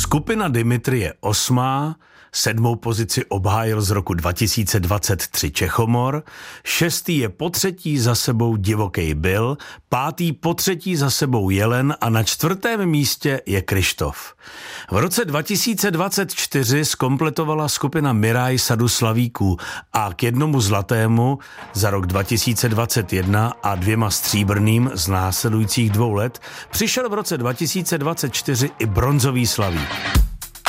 Skupina Dimitri je 8., 7. pozici obhájil z roku 2023 Čechomor, 6. je potřetí za sebou Divokej Bill, 5. potřetí za sebou Jelen a na 4. místě je Kryštof. V roce 2024 zkompletovala skupina Miraj sadu slavíků a k 1 zlatému za rok 2021 a 2 stříbrným z následujících 2 let přišel v roce 2024 i bronzový slavík.